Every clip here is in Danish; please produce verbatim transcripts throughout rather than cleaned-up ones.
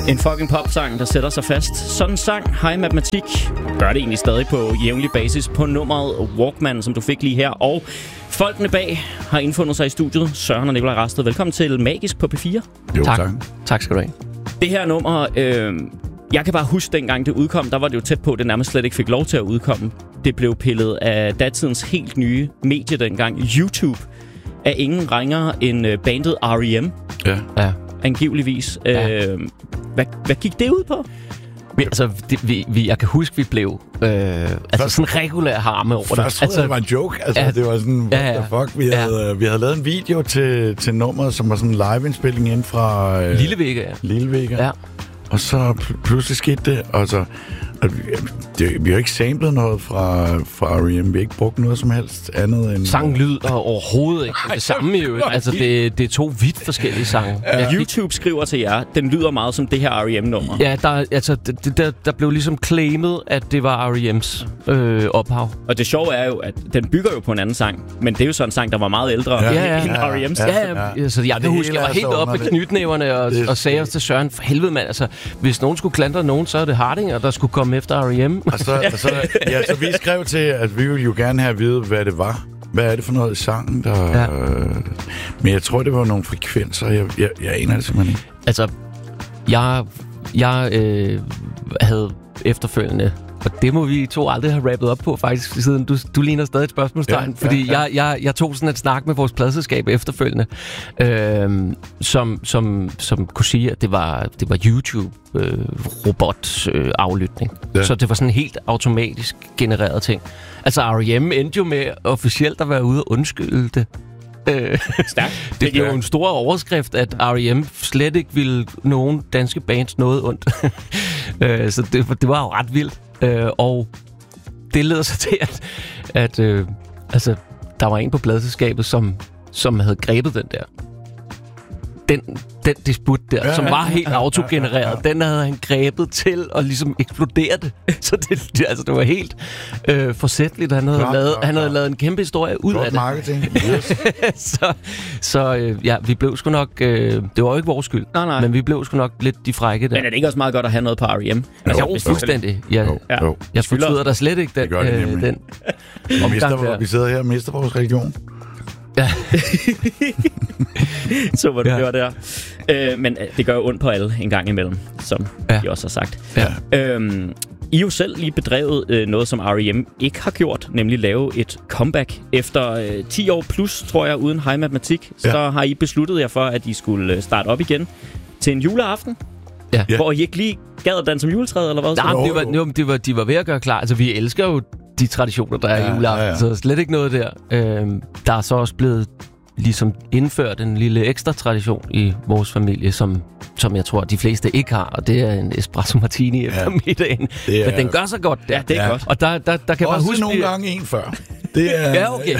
En fucking popsang, der sætter sig fast. Sådan en sang, High Matematik, gør det egentlig stadig på jævnlig basis på nummeret Walkman, som du fik lige her. Og folkene bag har indfundet sig i studiet. Søren og Nikolaj Rasted, velkommen til Magisk på P fire. Jo, tak. tak. Tak skal du have. Det her nummer, øh, jeg kan bare huske, dengang det udkom, der var det jo tæt på, at det nærmest slet ikke fik lov til at udkomme. Det blev pillet af datidens helt nye medie dengang, YouTube, af ingen ringere end bandet R E M. Ja. Ja. Angiveligvis. Ja. Øh, hvad, hvad gik det ud på? Vi, altså, det, vi, vi, jeg kan huske, vi blev øh, altså Først, sådan regulær harme over det. Først troede altså, jeg, det var en joke. Altså, ja, det var sådan, what ja, ja, the fuck? Vi havde, ja. vi havde lavet en video til, til nummeret, som var sådan en live-indspilning ind fra... Øh, Lille Vega, ja. Lille Vega. Ja. Og så pl- pludselig skete det, og så... Og vi, det, vi har ikke samlet noget fra, fra R E M. Vi har ikke brugt noget som helst andet end... Sang, lyd og overhovedet ikke det samme i øvrigt. Altså, det, det er to vidt forskellige sange. Ja. YouTube skriver til jer, den lyder meget som det her R E M-nummer. Ja, der, altså, det, der, der blev ligesom claimet, at det var R E M's øh, ophav. Og det sjove er jo, at den bygger jo på en anden sang, men det er jo sådan en sang, der var meget ældre Ja, ja, ja. end R E M's. Ja, ja, ja. Altså, jeg kan huske, jeg var helt oppe med knytnæverne og, og sagde også til Søren, for helvede mand, altså, hvis nogen skulle klandre nogen, så er det Hardinger, der skulle komme efter R E M. Og så, og så, ja, så vi skrev til, at vi ville jo gerne have at vide, hvad det var. Hvad er det for noget i sangen, der... Ja. Øh, men jeg tror, det var nogle frekvenser. Jeg, jeg, jeg aner det simpelthen ikke. Altså, jeg, jeg øh, havde efterfølgende, og det må vi to aldrig have rappet op på, faktisk, siden du, du ligner stadig et spørgsmålstegn, ja, fordi ja, ja. Jeg, jeg, jeg tog sådan et snak med vores pladeselskab efterfølgende, øh, som, som, som kunne sige, at det var, det var YouTube-robot-aflytning. Øh, ja. Så det var sådan en helt automatisk genereret ting. Altså, R E M endte jo med officielt at være ude og undskylde det. Stærkt. Det blev jo en stor overskrift, at R E M slet ikke ville nogen danske bands noget ondt. Så det, det var jo ret vildt. Og det leder sig til, at, at øh, altså, der var en på pladeselskabet, som, som havde grebet den der. Den, den disput der, ja, som var helt ja, autogenereret, ja, ja, ja. Den havde han grebet til at ligesom eksplodere det. Så det, det, altså, det var helt øh, forsætligt. Han havde, klar, lavet, klar, han havde klar. lavet en kæmpe historie ud Godt af det. Marketing. Yes. så så øh, ja, vi blev sgu nok... Øh, det var jo ikke vores skyld, nej, nej. men vi blev sgu nok lidt de frække der. Men er det ikke også meget godt at have noget på R E M? Altså, jo, fuldstændig. Ja. Jo, ja. jo. Jeg fortryder der slet ikke den, det det, øh, den vi, mister, der. vi sidder her og mister vores religion. Ja. Så hvad du ja. gør der. Øh, men det gør jo ondt på alle en gang imellem, som ja. de også har sagt. Ja. Øhm, I jo selv lige bedrevet øh, noget, som R E M ikke har gjort, nemlig lave et comeback. Efter øh, ti år plus, tror jeg, uden High Matematik, ja. så har I besluttet jer for, at I skulle starte op igen til en juleaften. Ja. Hvor I ikke lige gad at danse som juletræet, eller hvad? Nej, det var, jo, det var, de var ved at gøre klar. Altså, vi elsker jo de traditioner, der er ja, i juleaften, ja, ja. Så slet ikke noget der. Øhm, der er så også blevet ligesom indført en lille ekstra tradition i vores familie, som, som jeg tror, de fleste ikke har, og det er en espresso martini efter ja. middagen. Er, men den gør så godt der. Ja, det er ja. godt. Og der, der, der kan også man huske... nogle gange en før. Det er... Ja, okay.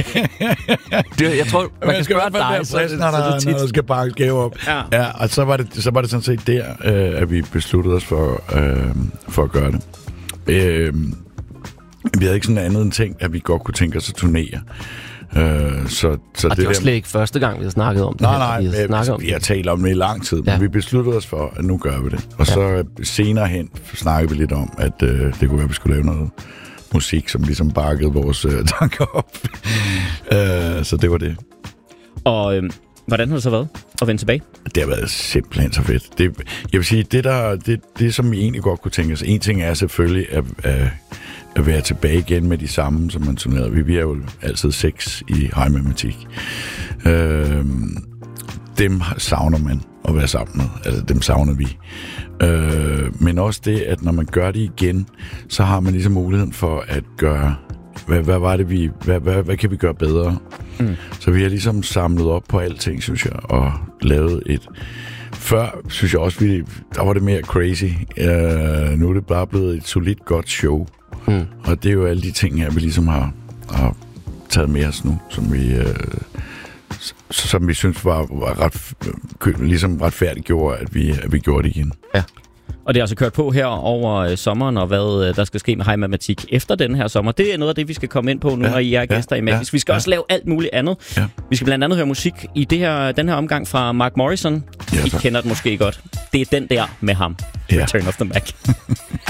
det, jeg tror, man, man kan spørge dig, så, frisk, når, der, når der skal bakke gave op. Ja. ja, og så var, det, så var det sådan set der, øh, at vi besluttede os for, øh, for at gøre det. Øh, vi havde ikke sådan andet end tænkt, at vi godt kunne tænke os at turnere. Uh, så, så og det, det var slet ikke første gang, vi har snakket om det. Nej, nej, vi har, vi, altså, vi har talt om det i lang tid, ja. Men vi besluttede os for, at nu gør vi det. Og ja. så senere hen snakkede vi lidt om, at uh, det kunne være, at vi skulle lave noget musik, som ligesom bakkede vores uh, tanker op. uh, så det var det. Og øh, hvordan har det så været at vende tilbage? Det har været simpelthen så fedt. Det, jeg vil sige, det, der, det, det som vi egentlig godt kunne tænke os, en ting er selvfølgelig at, at, at være tilbage igen med de samme, som man turnerede. Vi, vi er jo altid seks i High Matematik. Øh, dem savner man at være sammen med. Altså, dem savner vi. Øh, men også det, at når man gør det igen, så har man ligesom muligheden for at gøre... Hvad, hvad var det, vi... Hvad, hvad, hvad kan vi gøre bedre? Mm. Så vi har ligesom samlet op på alting, synes jeg, og lavet et... Før, synes jeg også, vi, der var det mere crazy. Uh, nu er det bare blevet et solidt godt show. Mm. Og det er jo alle de ting her, vi ligesom har, har taget med os nu, som vi... Uh, som vi synes var, var ret, ligesom retfærdigt gjorde, at vi, at vi gjorde det igen. Ja. Og det er altså kørt på her over øh, sommeren, og hvad øh, der skal ske med Hej Matematik efter den her sommer. Det er noget af det, vi skal komme ind på nu, ja, når I er gæster ja, i Magisk. Ja, vi skal ja. også lave alt muligt andet. Ja. Vi skal blandt andet høre musik i det her, den her omgang fra Mark Morrison. Ja, I kender den måske godt. Det er den der med ham. Ja. Return of the Mac.